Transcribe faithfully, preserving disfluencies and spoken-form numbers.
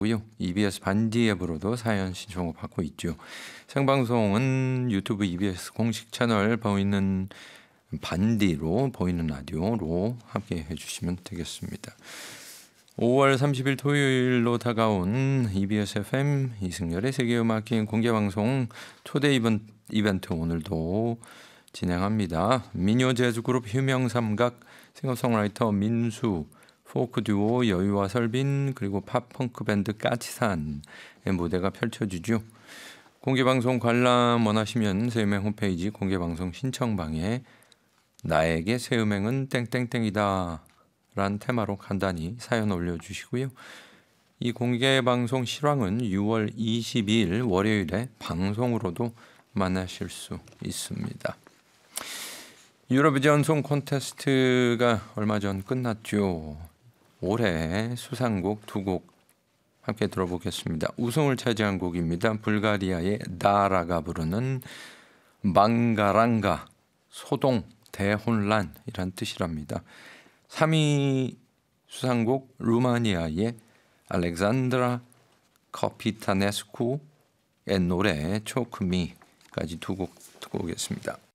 고요. 이비에스 반디 앱으로도 사연 신청을 받고 있죠. 생방송은 유튜브 이비에스 공식 채널 보이는 반디로 보이는 라디오로 함께 해주시면 되겠습니다. 오월 삼십일 토요일로 다가온 이비에스 에프엠 이승열의 세계음악기행 공개방송 초대 이벤트, 이벤트 오늘도 진행합니다. 미녀 재즈그룹 휴명삼각 싱어송라이터 민수, 포크 듀오 여유와 설빈 그리고 팝펑크 밴드 까치산의 무대가 펼쳐지죠. 공개방송 관람 원하시면 새음행 홈페이지 공개방송 신청방에 나에게 새음행은 땡땡땡이다 라는 테마로 간단히 사연 올려주시고요. 이 공개방송 실황은 유월 이십이일 월요일에 방송으로도 만나실 수 있습니다. 유로비전 송 콘테스트가 얼마 전 끝났죠. 올해 수상곡 두 곡 함께 들어보겠습니다. 우승을 차지한 곡입니다. 불가리아의 다라가 부르는 망가랑가, 소동, 대혼란이란 뜻이랍니다. 삼 위 수상곡 루마니아의 알렉산드라 커피타네스쿠의 노래 초크미까지 두 곡 듣고 오겠습니다.